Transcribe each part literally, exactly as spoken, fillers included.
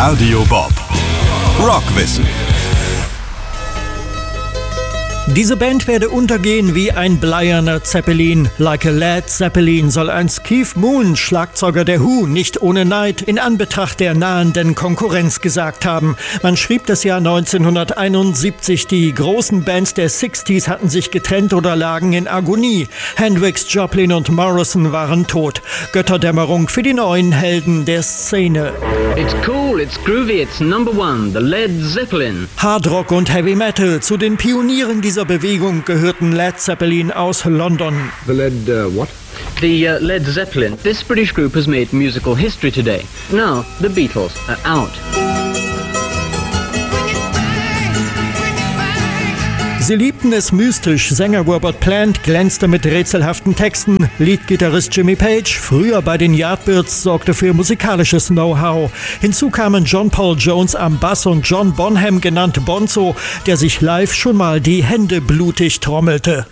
Radio Bob. Rockwissen. Diese Band werde untergehen wie ein bleierner Zeppelin. Like a Led Zeppelin soll einst Keith Moon, Schlagzeuger der Who, nicht ohne Neid in Anbetracht der nahenden Konkurrenz gesagt haben. Man schrieb das Jahr neunzehnhunderteinundsiebzig. Die großen Bands der sechziger hatten sich getrennt oder lagen in Agonie. Hendrix, Joplin und Morrison waren tot. Götterdämmerung für die neuen Helden der Szene. It's cool, it's groovy, it's number one, the Led Zeppelin. Hardrock und Heavy Metal. Zu den Pionieren dieser Bewegung gehörten Led Zeppelin aus London. The Led, uh, what? The uh, Led Zeppelin. This British group has made musical history today. Now, the Beatles are out. Sie liebten es mystisch. Sänger Robert Plant glänzte mit rätselhaften Texten. Leadgitarrist Jimmy Page, früher bei den Yardbirds, sorgte für musikalisches Know-how. Hinzu kamen John Paul Jones am Bass und John Bonham, genannt Bonzo, der sich live schon mal die Hände blutig trommelte.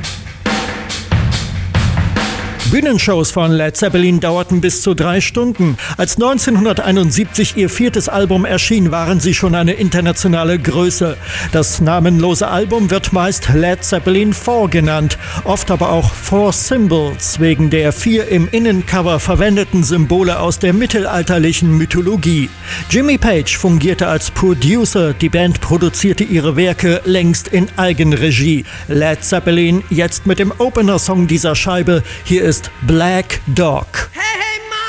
Bühnenshows von Led Zeppelin dauerten bis zu drei Stunden. Als neunzehnhunderteinundsiebzig ihr viertes Album erschien, waren sie schon eine internationale Größe. Das namenlose Album wird meist Led Zeppelin vier genannt, oft aber auch Four Symbols, wegen der vier im Innencover verwendeten Symbole aus der mittelalterlichen Mythologie. Jimmy Page fungierte als Producer, die Band produzierte ihre Werke längst in Eigenregie. Led Zeppelin jetzt mit dem Opener-Song dieser Scheibe, hier ist Black Dog. Hey!